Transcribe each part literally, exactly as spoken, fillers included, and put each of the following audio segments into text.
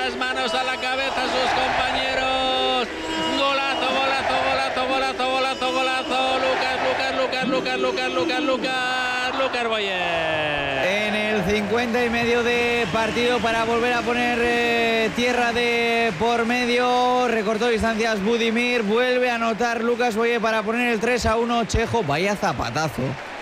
las manos a la cabeza a sus compañeros. Golazo, golazo, golazo, golazo, golazo, golazo. Lucas, Lucas, Lucas, Lucas, Lucas, Lucas, Lucas, Lucas Boyer. En el cincuenta y medio de partido para volver a poner eh, tierra de por medio. Recortó distancias Budimir. Vuelve a anotar Lucas Boyer para poner el tres a uno. Chejo, vaya zapatazo.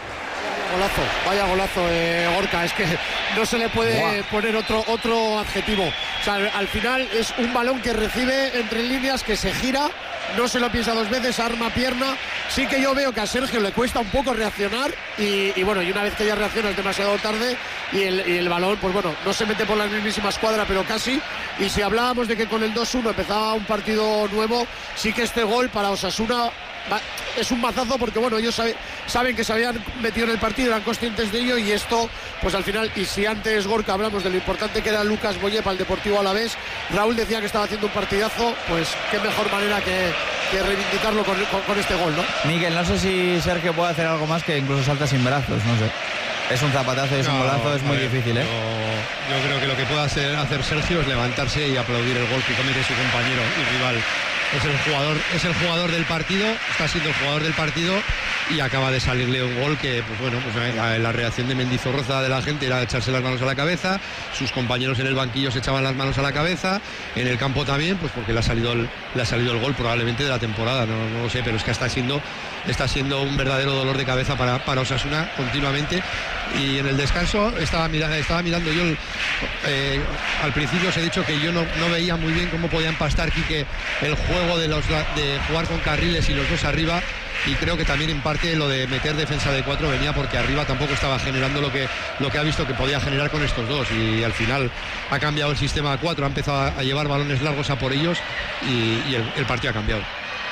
Golazo, vaya golazo, eh, Gorka. Es que no se le puede Buah. poner otro, otro adjetivo. O sea, al final es un balón que recibe entre líneas, que se gira, no se lo piensa dos veces, arma pierna. Sí que yo veo que a Sergio le cuesta un poco reaccionar y, y bueno, y una vez que ya reacciona es demasiado tarde y el, y el balón, pues bueno, no se mete por la mismísima escuadra, pero casi. Y si hablábamos de que con el dos uno empezaba un partido nuevo, sí que este gol para Osasuna va, es un mazazo, porque bueno, ellos sabe, saben que se habían metido en el partido, eran conscientes de ello, y esto, pues al final, y si antes, Gorka, hablamos de lo importante que era Lucas Boyer para el Deportivo Alavés, Raúl decía que estaba haciendo un partidazo, pues qué mejor manera que, que reivindicarlo con, con, con este gol, ¿no? Miguel, no sé si Sergio puede hacer algo más, que incluso salta sin brazos, no sé. Es un zapatazo y es no, un golazo, es muy ver, difícil, ¿eh? Yo, yo creo que lo que puede hacer, hacer Sergio es levantarse y aplaudir el gol que comete su compañero y rival. Es el jugador, es el jugador del partido, está siendo el jugador del partido y acaba de salirle un gol que, pues bueno, pues la, la reacción de Mendizorroza, de la gente, era echarse las manos a la cabeza. Sus compañeros en el banquillo se echaban las manos a la cabeza, en el campo también, pues porque le ha salido el, le ha salido el gol probablemente de la temporada, no, no lo sé, pero es que está siendo, está siendo un verdadero dolor de cabeza para, para Osasuna continuamente. Y en el descanso estaba mirando, estaba mirando yo el, eh, al principio os he dicho que yo no, no veía muy bien cómo podía empastar Quique el juego de, los, de jugar con carriles y los dos arriba, y creo que también en parte lo de meter defensa de cuatro venía porque arriba tampoco estaba generando lo que, lo que ha visto que podía generar con estos dos, y al final ha cambiado el sistema a cuatro, ha empezado a, a llevar balones largos a por ellos y, y el, el partido ha cambiado.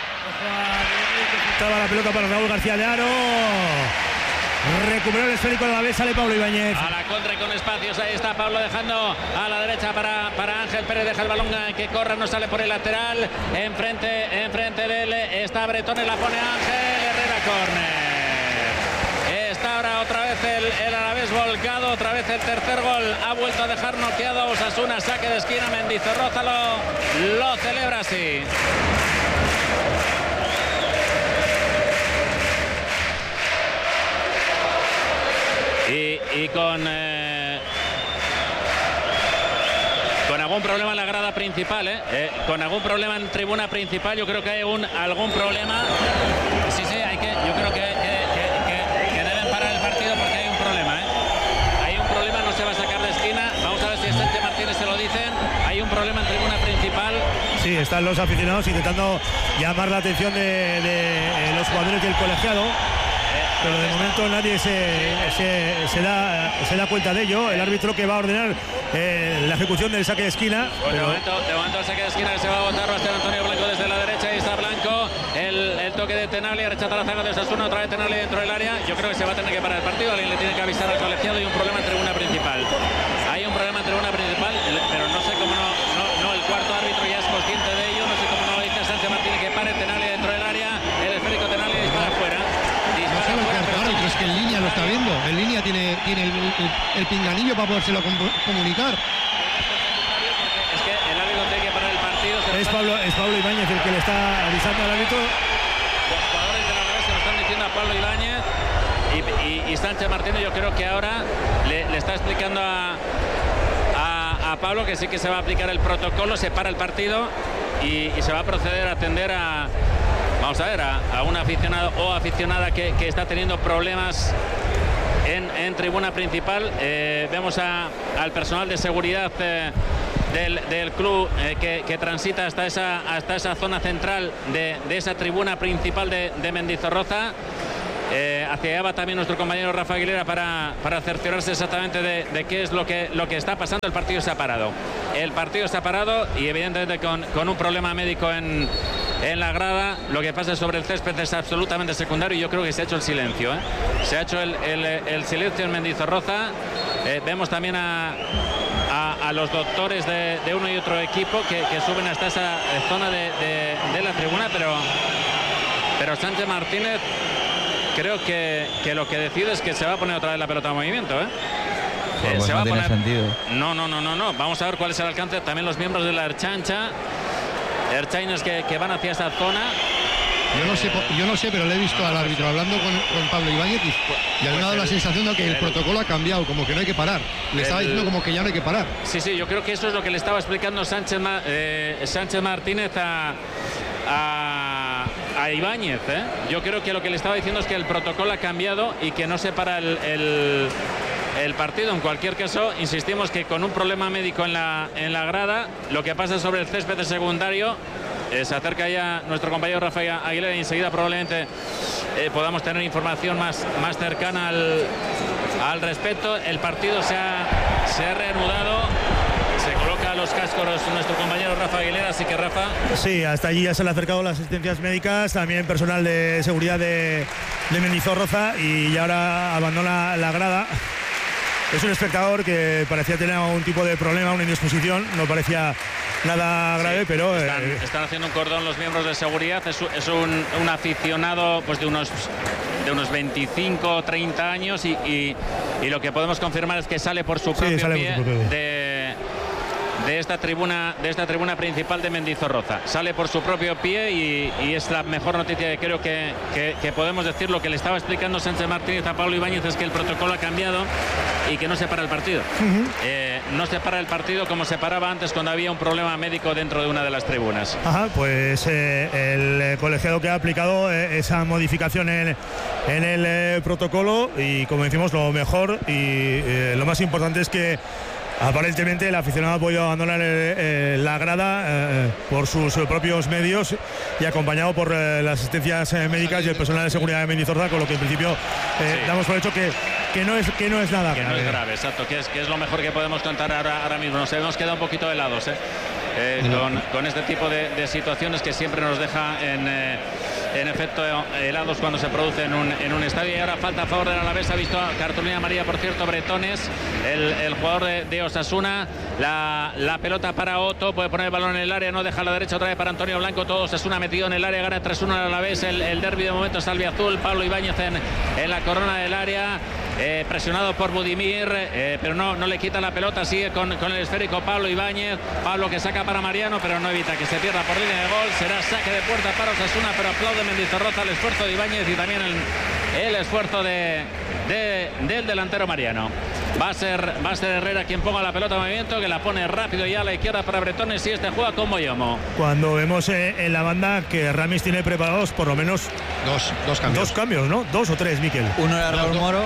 Estaba la pelota para Raúl García de Aro. Recuperó el esférico de la vez, sale Pablo Ibáñez. A la contra y con espacios, ahí está Pablo dejando a la derecha para, para Ángel Pérez, deja el balón que corra, no sale por el lateral. Enfrente, enfrente de él está Bretones, la pone Ángel, Herrera, córner. Está ahora otra vez el, el Alavés volcado, otra vez el tercer gol. Ha vuelto a dejar noqueado a Osasuna, saque de esquina, Mendizorroza lo, lo celebra así. Y, y con eh, con algún problema en la grada principal, ¿eh? Eh, con algún problema en tribuna principal, yo creo que hay un, algún problema. Sí, sí, hay que, yo creo que, que, que, que, que deben parar el partido porque hay un problema, ¿eh? Hay un problema, no se va a sacar de esquina. Vamos a ver si a Sánchez Martínez se lo dicen. Hay un problema en tribuna principal. Sí, están los aficionados intentando llamar la atención de, de, de los jugadores del colegiado. Pero de momento nadie se, se, se, da, se da cuenta de ello. El árbitro que va a ordenar eh, la ejecución del saque de esquina. Pues pero... de, momento, de momento el saque de esquina que se va a botar, va a ser Antonio Blanco desde la derecha. Ahí está Blanco, el, el toque de Tenaglia, rechaza la zaga de Osasuna, otra vez Tenaglia dentro del área. Yo creo que se va a tener que parar el partido, alguien le tiene que avisar al colegiado. Hay un problema en tribuna principal. Hay un problema en tribuna principal, pero no sé cómo no, no, no el cuarto árbitro ya es consciente de ello, no sé cómo no lo dice Sánchez Martínez que pare Tenaglia dentro del área, el esférico Tenaglia dispara afuera. No sé el cuarto árbitro, es que en línea lo está viendo, en línea tiene, tiene el, el, el pinganillo para podérselo comunicar. Es que el árbitro tiene que parar el partido. Es Pablo, es Pablo Ibáñez el que le está avisando al árbitro. Los jugadores de la Alavés se lo están diciendo a Pablo Ibáñez y, y, y Sánchez Martínez yo creo que ahora le, le está explicando a, a, a Pablo que sí que se va a aplicar el protocolo, se para el partido y, y se va a proceder a atender a... Vamos a ver, a, a un aficionado o aficionada que, que está teniendo problemas en, en tribuna principal. Eh, vemos a, al personal de seguridad eh, del, del club eh, que, que transita hasta esa, hasta esa zona central de, de esa tribuna principal de, de Mendizorroza. Eh, hacia allá va también nuestro compañero Rafa Aguilera para, para cerciorarse exactamente de, de qué es lo que, lo que está pasando. El partido se ha parado. El partido se ha parado y evidentemente con, con un problema médico en, en la grada. Lo que pasa sobre el césped es absolutamente secundario y yo creo que se ha hecho el silencio, ¿eh? Se ha hecho el, el, el silencio en Mendizorroza. Eh, vemos también a, a, a los doctores de, de uno y otro equipo que, que suben hasta esa zona de, de, de la tribuna, pero, pero Sánchez Martínez... Creo que, que lo que decide es que se va a poner otra vez la pelota en movimiento, ¿eh? Eh, pues se no va a poner... sentido. No, no, no, no, no. Vamos a ver cuál es el alcance. También los miembros de la Erchancha. Erchaines que, que van hacia esa zona. Yo no sé, yo no sé, pero le he visto al árbitro hablando con, con Pablo Ibáñez y, y le ha dado la sensación de que el, el protocolo ha cambiado, como que no hay que parar. Le el, estaba diciendo como que ya no hay que parar. Sí, sí, yo creo que eso es lo que le estaba explicando Sánchez, eh, Sánchez Martínez a, a, a Ibáñez. ¿eh? Yo creo que lo que le estaba diciendo es que el protocolo ha cambiado y que no se para el, el, el partido. En cualquier caso, insistimos que con un problema médico en la, en la grada, lo que pasa sobre el césped de secundario. Eh, se acerca ya nuestro compañero Rafael Aguilera y enseguida probablemente eh, podamos tener información más, más cercana al, al respecto. El partido se ha, se ha reanudado. Se coloca los cascos nuestro compañero Rafa Aguilera, así que Rafa. Sí, hasta allí ya se han acercado las asistencias médicas, también personal de seguridad de, de Mendizorroza, y ahora abandona la grada. Es un espectador que parecía tener algún tipo de problema, una indisposición, no parecía nada grave, sí, pero... Están, eh, están haciendo un cordón los miembros de seguridad, es, es un, un aficionado pues de unos, de unos veinticinco o treinta años y, y, y lo que podemos confirmar es que sale por su propio sí, sale pie por su propio pie. de... de esta tribuna de esta tribuna principal de Mendizorroza. Sale por su propio pie y, y es la mejor noticia que creo que, que, que podemos decir. Lo que le estaba explicando Sánchez Martínez a Pablo Ibáñez es que el protocolo ha cambiado y que no se para el partido. Uh-huh. eh, no se para el partido como se paraba antes cuando había un problema médico dentro de una de las tribunas. Ajá, pues eh, el colegiado que ha aplicado eh, esa modificación en, en el eh, protocolo, y como decimos, lo mejor y eh, lo más importante es que aparentemente el aficionado ha podido abandonar eh, eh, la grada eh, por sus eh, propios medios y acompañado por eh, las asistencias eh, médicas y el personal de seguridad de Mendizorroza, con lo que en principio eh, sí. damos por hecho que, que, no, es, que no es nada que grave. No es grave, exacto, que es, que es lo mejor que podemos contar ahora, ahora mismo. Nos hemos quedado un poquito helados ¿eh? Eh, no. con, con este tipo de, de situaciones que siempre nos deja en... Eh, en efecto helados cuando se produce en un, en un estadio. Y ahora falta a favor del Alavés, ha visto cartulina amarilla, por cierto, Bretones, el, el jugador de, de Osasuna. La, la pelota para Otto, puede poner el balón en el área, no deja a la derecha, otra vez para Antonio Blanco. Todo Osasuna metido en el área, gana tres uno al Alavés. El, el derbi de momento es albiazul. Pablo Ibáñez en, en la corona del área, eh, presionado por Budimir, eh, pero no, no le quita la pelota, sigue con, con el esférico Pablo Ibáñez. Pablo que saca para Mariano, pero no evita que se pierda por línea de gol. Será saque de puerta para Osasuna, pero aplaude Mendizorroza el esfuerzo de Ibáñez y también el, el esfuerzo de, de, del delantero Mariano. Va a ser va a ser Herrera quien ponga la pelota en movimiento, que la pone rápido ya a la izquierda para Bretones, y este juega con Boyomo. Cuando vemos eh, en la banda que Ramis tiene preparados por lo menos dos, dos cambios. Dos cambios, ¿no? Dos o tres, Miquel. Uno era Raúl Moro.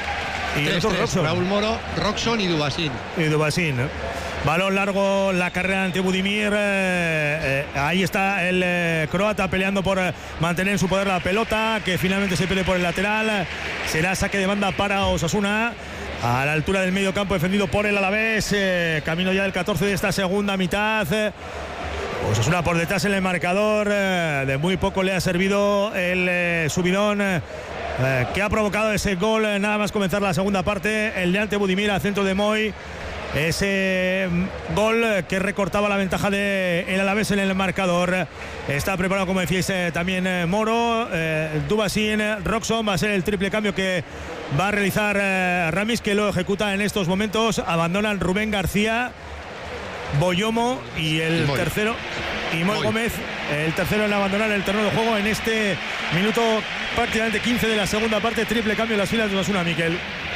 Y tres, otro tres, Roxon. Raúl Moro, Roxon y Dubasín. Y Dubasín, ¿eh? Balón largo, la carrera ante Budimir. Eh, eh, ahí está el eh, croata peleando por eh, mantener en su poder la pelota, que finalmente se pierde por el lateral. Será saque de banda para Osasuna, a la altura del medio campo, defendido por el Alavés. Eh, camino ya del catorce de esta segunda mitad. Eh, Osasuna por detrás en el marcador. Eh, de muy poco le ha servido el eh, subidón eh, que ha provocado ese gol. Eh, nada más comenzar la segunda parte. El de ante Budimir al centro de Moy. Ese gol que recortaba la ventaja de el Alavés en el marcador. Está preparado, como decíais, eh, también eh, Moro, eh, Dubasín, Roxon. Va a ser el triple cambio que va a realizar eh, Ramis, que lo ejecuta en estos momentos. Abandonan Rubén García, Boyomo y el y tercero y Moy Gómez, el tercero en abandonar el terreno de juego en este minuto prácticamente quince de la segunda parte. Triple cambio en las filas de Osasuna, Miquel.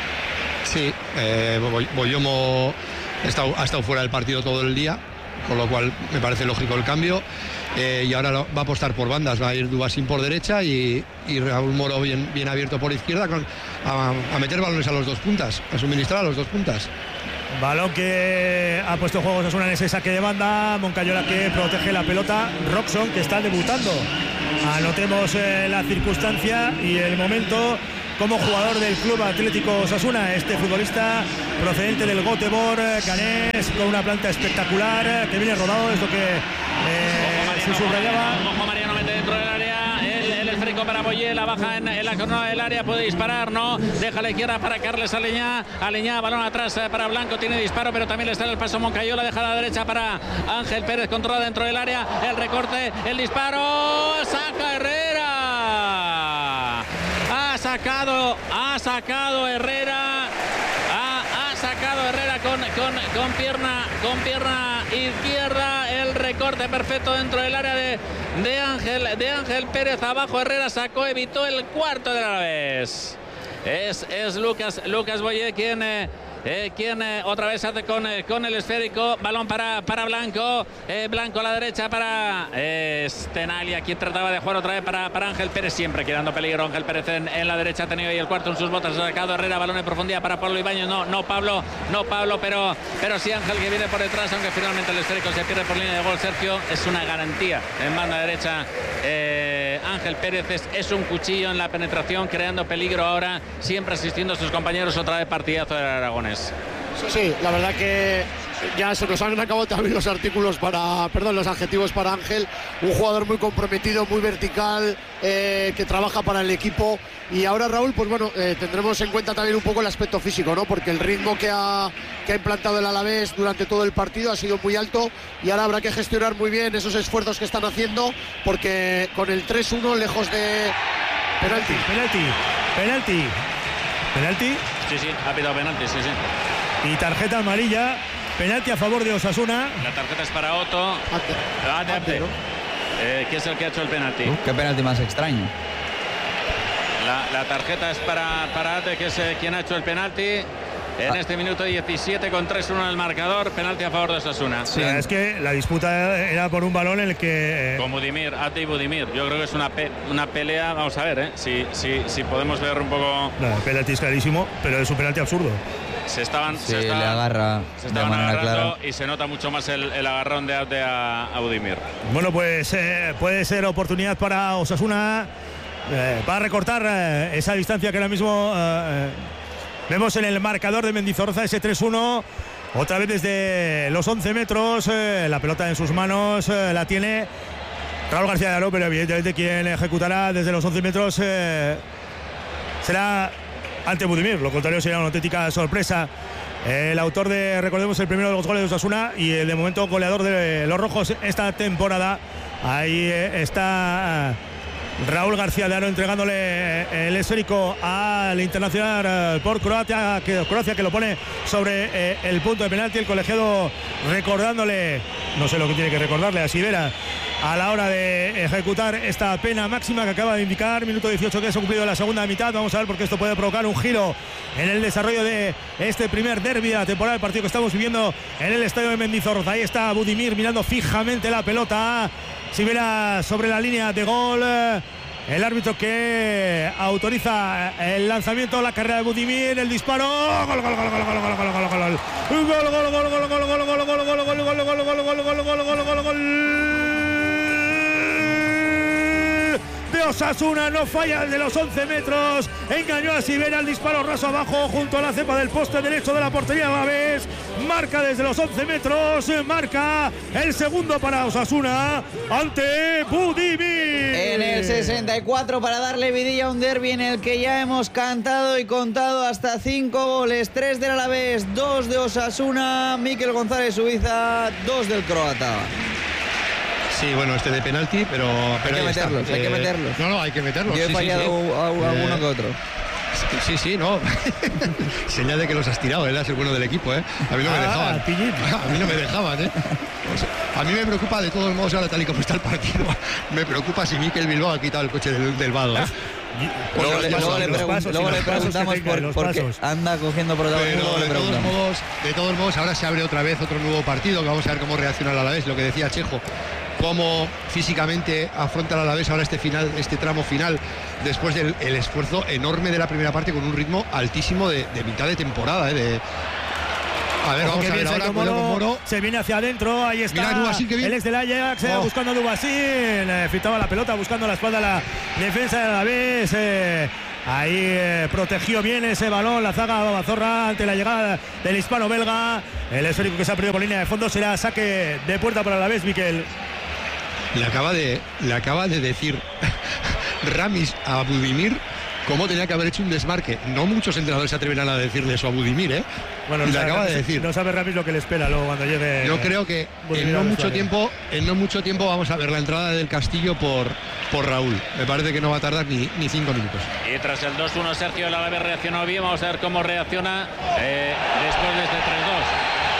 Sí, eh, Boyomo está, ha estado fuera del partido todo el día, con lo cual me parece lógico el cambio. Eh, y ahora va a apostar por bandas, va a ir Dubasín por derecha y, y Raúl Moro bien, bien abierto por izquierda, con, a, a meter balones a los dos puntas, a suministrar a los dos puntas. Balón que ha puesto en juego Osasuna en ese saque de banda. Moncayola que protege la pelota. Roxon, que está debutando. Anotemos eh, la circunstancia y el momento como jugador del Club Atlético Osasuna. Este futbolista procedente del Göteborg, ganés, con una planta espectacular, que viene rodado, es lo que eh, se subrayaba. Ojo, Mariano mete dentro del área. El, el esférico para Boyé, la baja en, en la corona del área, puede disparar, ¿no? Deja a la izquierda para Carles Aleñá. Aleñá, balón atrás para Blanco, tiene disparo, pero también le sale el paso Moncayola. Deja a la derecha para Ángel Pérez, controla dentro del área. El recorte, el disparo. Saca Herrera. Ha sacado, ha sacado Herrera. Ha, ha sacado con pierna, con pierna izquierda, el recorte perfecto dentro del área de, de Ángel, de Ángel Pérez, abajo Herrera sacó, evitó el cuarto del Alavés. Es, es Lucas, Lucas Boyer quien... Eh, Eh, quien eh, otra vez hace con, eh, con el esférico, balón para, para Blanco, eh, Blanco a la derecha para eh, Stenaglia, quien trataba de jugar otra vez para, para Ángel Pérez, siempre quedando peligro Ángel Pérez en, en la derecha, ha tenido ahí el cuarto en sus botas, ha sacado Herrera, balón en profundidad para Pablo Ibáñez, no, no Pablo, no Pablo, pero, pero sí Ángel que viene por detrás, aunque finalmente el esférico se pierde por línea de gol. Sergio, es una garantía en banda derecha, eh, Ángel Pérez es, es un cuchillo en la penetración, creando peligro ahora, siempre asistiendo a sus compañeros, otra vez partidazo del Aragonés. Sí, sí, la verdad que ya se nos han acabado también los artículos para, perdón, los adjetivos para Ángel, un jugador muy comprometido, muy vertical, eh, que trabaja para el equipo. Y ahora, Raúl, pues bueno, eh, tendremos en cuenta también un poco el aspecto físico, ¿no? Porque el ritmo que ha, que ha implantado el Alavés durante todo el partido ha sido muy alto y ahora habrá que gestionar muy bien esos esfuerzos que están haciendo, porque con el tres uno lejos de penalti. Penalti, penalti, penalti. Sí, sí, ha pitado penalti, sí, sí. Y tarjeta amarilla, penalti a favor de Osasuna. La tarjeta es para Otto. Ate, ate. Eh, ¿Qué es el que ha hecho el penalti? Uh, qué penalti más extraño. La, la tarjeta es para, para Ate, que es eh, quien ha hecho el penalti. En ah. este minuto diecisiete con tres uno en el marcador, penalti a favor de Osasuna. Sí, es que la disputa era por un balón en el que... Eh... Con Budimir, Ate y Budimir. Yo creo que es una, pe una pelea, vamos a ver, ¿eh? si, si, si podemos ver un poco... No, el penalti es clarísimo, pero es un penalti absurdo. Se estaban, sí, se estaban, le agarra se estaban de manera agarrando clara. Y se nota mucho más el, el agarrón de Ate a, a Budimir. Bueno, pues eh, puede ser oportunidad para Osasuna eh, para recortar eh, esa distancia que ahora mismo... Eh, vemos en el marcador de Mendizorroza, ese tres uno, otra vez desde los once metros, eh, la pelota en sus manos, eh, la tiene Raúl García de Aro, pero evidentemente quien ejecutará desde los once metros eh, será ante Budimir, lo contrario sería una auténtica sorpresa. El autor de, recordemos, el primero de los goles de Osasuna y el de momento goleador de los rojos esta temporada, ahí eh, está... Raúl García de Aro entregándole el esférico al internacional por Croacia que, Croacia, que lo pone sobre eh, el punto de penalti. El colegiado recordándole, no sé lo que tiene que recordarle a Sivera a la hora de ejecutar esta pena máxima que acaba de indicar. Minuto dieciocho que se ha cumplido la segunda mitad. Vamos a ver, porque esto puede provocar un giro en el desarrollo de este primer derbi de la temporada, el partido que estamos viviendo en el estadio de Mendizorroza. Ahí está Budimir mirando fijamente la pelota. Sivera sobre la línea de gol. El árbitro que autoriza el lanzamiento, la carrera de Budimir, el disparo. Gol, gol, gol, gol, gol, gol, gol, gol, gol, gol. Gol, gol, gol, gol, gol, gol, gol, gol, gol, gol, gol, gol, gol, gol, gol, gol, de Osasuna, no falla el de los once metros, engañó a Sivera, el disparo raso abajo junto a la cepa del poste derecho de la portería Alavés, marca desde los once metros, marca el segundo para Osasuna ante Budimir. En el sesenta y cuatro para darle vidilla a un derbi en el que ya hemos cantado y contado hasta cinco goles, tres del Alavés, dos de Osasuna, Mikel González Suiza, dos del croata. Sí, bueno, este de penalti, pero... pero hay que meterlos, está. hay que meterlos. Eh, no, no, hay que meterlos. Yo he sí, fallado sí, sí. a, a alguno eh, que otro. Sí, sí, no. Señal de que los has tirado, él es el bueno del equipo, ¿eh? A mí no me dejaban. A mí no me dejaban, ¿eh? O sea, a mí me preocupa de todos modos ahora tal y como está el partido. Me preocupa si Mikel Bilbao ha quitado el coche del, del Vado, ¿eh? Luego, le, luego, le, pregun pasos, luego le preguntamos por, porque anda cogiendo protagonismo. Pero de todos modos, de todos modos, ahora se abre otra vez otro nuevo partido, que vamos a ver cómo reacciona el Alavés, lo que decía Chejo, cómo físicamente afronta el Alavés ahora este final, este tramo final, después del el esfuerzo enorme de la primera parte con un ritmo altísimo de, de mitad de temporada, ¿eh? De, a ver, vamos a ver ahora, Moro, Moro. Se viene hacia adentro, ahí está. Mira, Dubasín, que bien. El ex del Ajax, oh. buscando a Dubasín, eh, fitaba la pelota, buscando la espalda a la defensa de Alavés. Eh, ahí eh, protegió bien ese balón la zaga Babazorra ante la llegada del hispano belga. El esférico que se ha perdido por línea de fondo será saque de puerta para Alavés, Mikel. Le acaba de, le acaba de decir Ramis a Budimir cómo tenía que haber hecho un desmarque. No muchos entrenadores se atreverán a decirle eso a Budimir, ¿eh? Bueno, y no le sabe, acaba de decir. No sabe Ramis lo que le espera luego cuando llegue. Yo creo que en no mucho tiempo, en no mucho tiempo vamos a ver la entrada del Castillo por, por Raúl. Me parece que no va a tardar ni, ni cinco minutos. Y tras el dos uno, Sergio Alavés reaccionó bien. Vamos a ver cómo reacciona eh, después de este tres dos.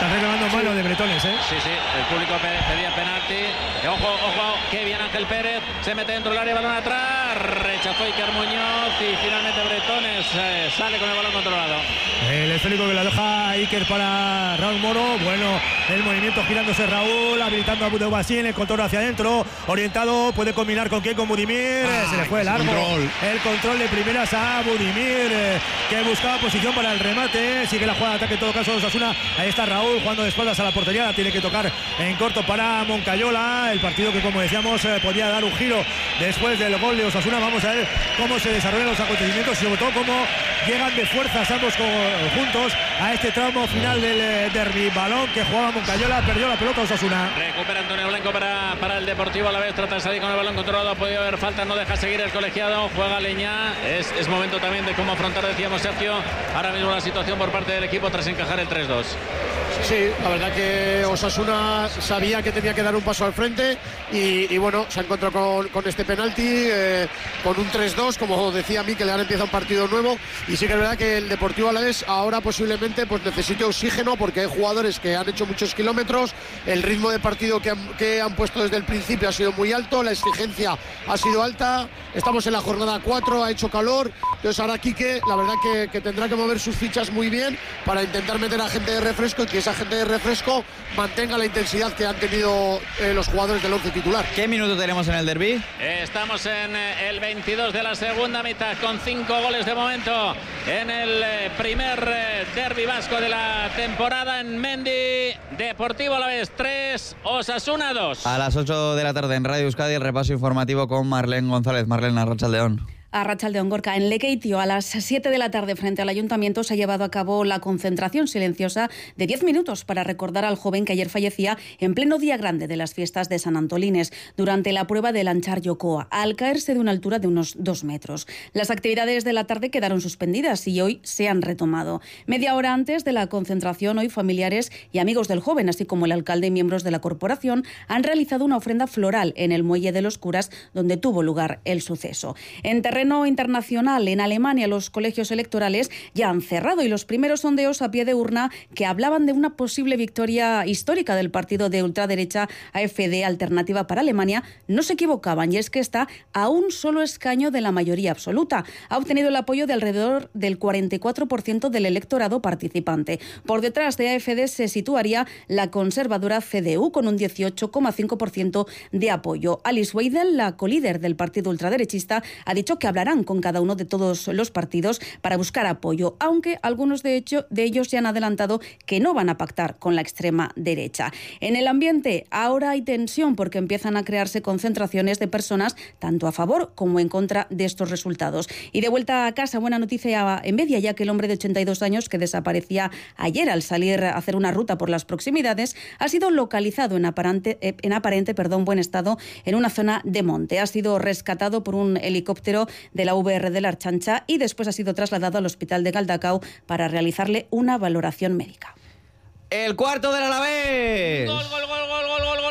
Están reclamando mano de bretones, ¿eh? Sí, sí, el público pedía penalti. Ojo, ojo, qué bien Ángel Pérez. Se mete dentro del área, balón atrás. Rechazó Iker Muñoz y finalmente Bretones eh, sale con el balón controlado. El esférico que la deja Iker para Raúl Moro. Bueno, el movimiento girándose Raúl, habilitando a Budeu Basín, el control hacia adentro, orientado, puede combinar con quién, con Budimir. Ah, se le fue el largo. Control. El control de primeras a Budimir, eh, que buscaba posición para el remate. Sigue la jugada de ataque en todo caso Osasuna. Ahí está Raúl jugando de espaldas a la portería. La tiene que tocar en corto para Moncayola. El partido que, como decíamos, eh, podía dar un giro después del gol de Osasuna. Vamos a ver cómo se desarrollan los acontecimientos y sobre todo cómo llegan de fuerzas ambos juntos a este tramo final del derbi. Balón que jugaba Moncayola, perdió la pelota Osasuna. Recupera Antonio Blanco para, para el Deportivo a la vez, trata de salir con el balón controlado, ha podido haber falta, no deja seguir el colegiado, juega Leñá, es, es momento también de cómo afrontar, decíamos Sergio, ahora mismo la situación por parte del equipo tras encajar el tres dos. Sí, la verdad que Osasuna sabía que tenía que dar un paso al frente y, y bueno, se ha encontrado con, con este penalti, eh, con un tres dos, como decía Mikel, ahora empieza un partido nuevo y sí que es verdad que el Deportivo Alavés ahora posiblemente pues necesite oxígeno porque hay jugadores que han hecho muchos kilómetros, el ritmo de partido que han, que han puesto desde el principio ha sido muy alto, la exigencia ha sido alta, estamos en la jornada cuatro, ha hecho calor, entonces ahora Quique la verdad que, que tendrá que mover sus fichas muy bien para intentar meter a gente de refresco y que esa gente de refresco mantenga la intensidad que han tenido eh, los jugadores del once titular. ¿Qué minuto tenemos en el derbi? Eh, estamos en eh, el veintidós de la segunda mitad con cinco goles de momento en el eh, primer eh, derbi vasco de la temporada en Mendi. Deportivo Alavés tres, Osasuna dos. A las ocho de la tarde en Radio Euskadi el repaso informativo con Marlene González. Marlene, Arratsaldeon. A Rachaldeón Gorka, en Lekeitio, a las siete de la tarde frente al Ayuntamiento se ha llevado a cabo la concentración silenciosa de diez minutos para recordar al joven que ayer fallecía en pleno día grande de las fiestas de San Antolines durante la prueba de lanchar Yokoa, al caerse de una altura de unos dos metros. Las actividades de la tarde quedaron suspendidas y hoy se han retomado. Media hora antes de la concentración, hoy familiares y amigos del joven, así como el alcalde y miembros de la corporación, han realizado una ofrenda floral en el Muelle de los Curas, donde tuvo lugar el suceso. En terreno internacional, en Alemania, los colegios electorales ya han cerrado y los primeros sondeos a pie de urna que hablaban de una posible victoria histórica del partido de ultraderecha A F D, Alternativa para Alemania, no se equivocaban, y es que está a un solo escaño de la mayoría absoluta. Ha obtenido el apoyo de alrededor del cuarenta y cuatro por ciento del electorado participante. Por detrás de A F D se situaría la conservadora C D U con un dieciocho coma cinco por ciento de apoyo. Alice Weidel, la colíder del partido ultraderechista, ha dicho que hablarán con cada uno de todos los partidos para buscar apoyo, aunque algunos de, hecho, de ellos ya han adelantado que no van a pactar con la extrema derecha. En el ambiente ahora hay tensión porque empiezan a crearse concentraciones de personas tanto a favor como en contra de estos resultados. Y de vuelta a casa, buena noticia en media, ya que el hombre de ochenta y dos años que desaparecía ayer al salir a hacer una ruta por las proximidades ha sido localizado en aparente, en aparente perdón, buen estado en una zona de monte. Ha sido rescatado por un helicóptero de la V R de la Archancha y después ha sido trasladado al hospital de Galdacao para realizarle una valoración médica. El cuarto del Alavés. Gol, gol, gol, gol, gol, gol.